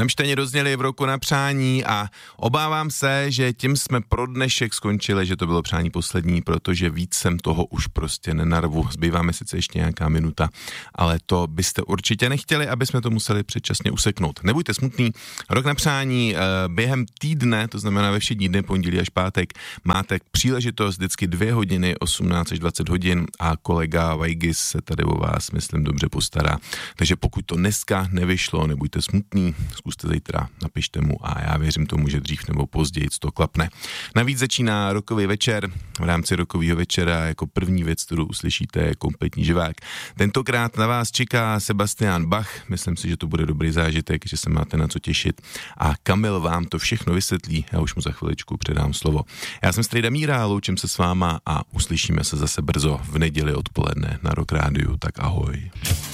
Rammsteini rozněli v roku na přání a obávám se, že tím jsme pro dnešek skončili, že to bylo přání poslední, protože víc jsem toho už prostě nenarvu. Zbýváme sice ještě nějaká minuta, ale to byste určitě nechtěli, aby jsme to museli předčasně useknout. Nebuďte smutný, rok na přání během týdne, to znamená ve všední dny, pondělí až pátek, máte příležitost vždycky 2 hodiny, 18 až 20 hodin a kolega Vajgis se tady o vás, myslím, dobře postará. Takže pokud to dneska nevyšlo, nebuďte smutný, zkuste zítra, napište mu a já věřím tomu, že dřív nebo později to klapne. Navíc začíná rokový večer. V rámci rokového večera jako první věc, kterou uslyšíte, je kompletní živák. Tentokrát na vás čeká Sebastian Bach. Myslím si, že to bude dobrý zážitek, že se máte na co těšit. A Kamil vám to všechno vysvětlí. Já už mu za chviličku předám slovo. Já jsem Strejda Míra, loučím se s váma a uslyšíme se zase brzo v neděli odpoledne na Rock Rádiu. Tak ahoj.